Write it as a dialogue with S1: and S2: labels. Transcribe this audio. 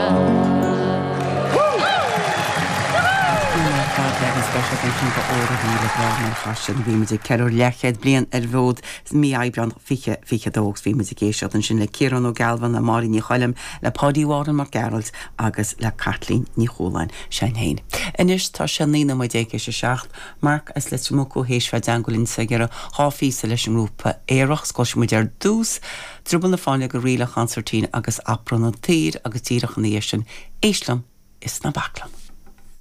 S1: special thank you for all the hele bra fashion vi music Carol Leched blian road mi Ibran fiche dogs vi music shot and le Kieran O'Galvan a Mari ni Chalem le Paddy Warren McGarrett agus le Kathleen ni Cholan Shanhain Enish tá Shanina mo deke se schacht Mark as let moko heis fa dangolin segera hafi selection group Erach skosh mo der dus trubel na fáinne go riile concertine agus apron an tír agus tíach an éisian Éislam is na Baklan